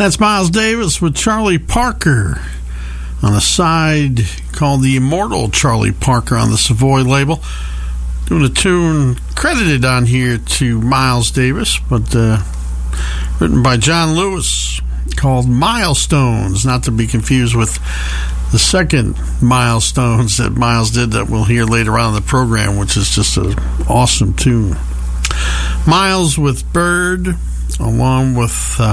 That's Miles Davis with Charlie Parker on a side called The Immortal Charlie Parker on the Savoy label. Doing a tune credited on here to Miles Davis, but written by John Lewis, called Milestones, not to be confused with the second Milestones that Miles did that we'll hear later on in the program, which is just an awesome tune. Miles with Bird, along with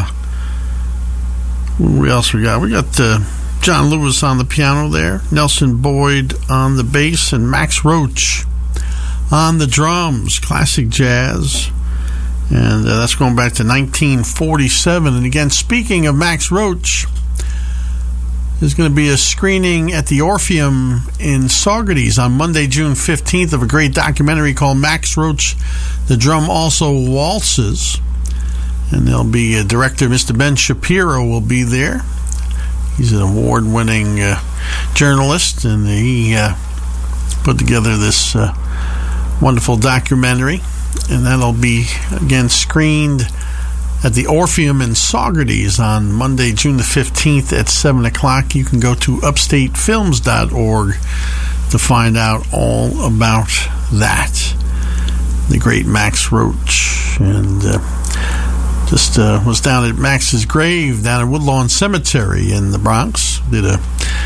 who else we got? We got John Lewis on the piano there, Nelson Boyd on the bass, and Max Roach on the drums. Classic jazz. And that's going back to 1947. And again, speaking of Max Roach, there's going to be a screening at the Orpheum in Saugerties on Monday, June 15th, of a great documentary called Max Roach, The Drum Also Waltzes. And there'll be a director, Mr. Ben Shapiro, will be there. He's an award-winning journalist, and he put together this wonderful documentary. And that'll be, again, screened at the Orpheum in Saugerties on Monday, June the 15th at 7 o'clock. You can go to upstatefilms.org to find out all about that. The great Max Roach. And just was down at Max's grave down at Woodlawn Cemetery in the Bronx. Did a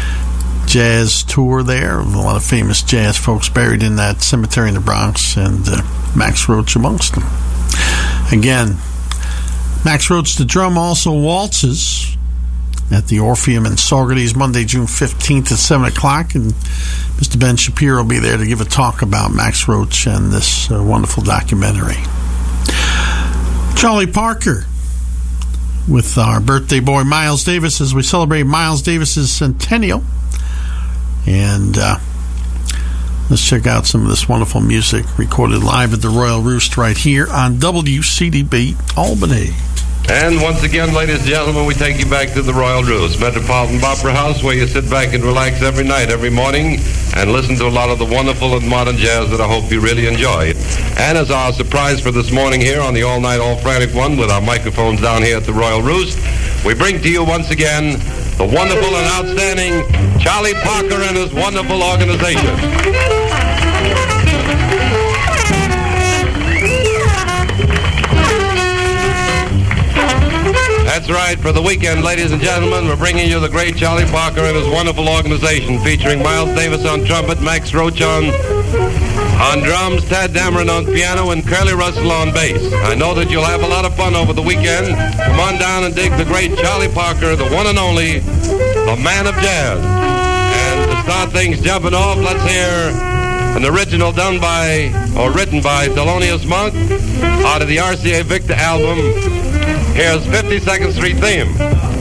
jazz tour there of a lot of famous jazz folks buried in that cemetery in the Bronx, and Max Roach amongst them. Again, Max Roach, The Drum Also Waltzes, at the Orpheum in Saugerties, Monday, June 15th at 7 o'clock, and Mr. Ben Shapiro will be there to give a talk about Max Roach and this wonderful documentary. Charlie Parker with our birthday boy Miles Davis as we celebrate Miles Davis's centennial. And let's check out some of this wonderful music recorded live at the Royal Roost right here on WCDB Albany. And once again, ladies and gentlemen, we take you back to the Royal Roost, Metropolitan Opera House, where you sit back and relax every night, every morning, and listen to a lot of the wonderful and modern jazz that I hope you really enjoy. And as our surprise for this morning here on the All-Night All-Frantic One with our microphones down here at the Royal Roost, we bring to you once again the wonderful and outstanding Charlie Parker and his wonderful organization. That's right. For the weekend, ladies and gentlemen, we're bringing you the great Charlie Parker and his wonderful organization, featuring Miles Davis on trumpet, Max Roach on drums, Tad Dameron on piano, and Curly Russell on bass. I know that you'll have a lot of fun over the weekend. Come on down and dig the great Charlie Parker, the one and only, the man of jazz. And to start things jumping off, let's hear an original written by Thelonious Monk out of the RCA Victor album. Here's 52nd Street Theme.